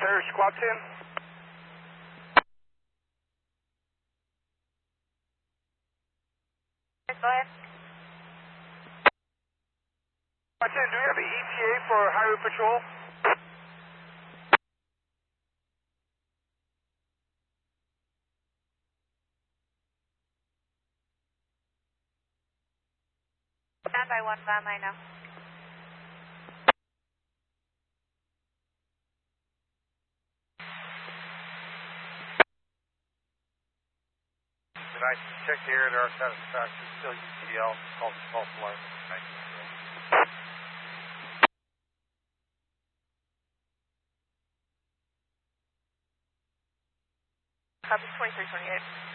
Terror Squad Team. Go ahead. Squad Team, do we have an ETA for highway patrol? Stand by 1 van right now. And I checked the area to our satisfaction, still UCL, called the false alarm. Thank you. Copy 2328.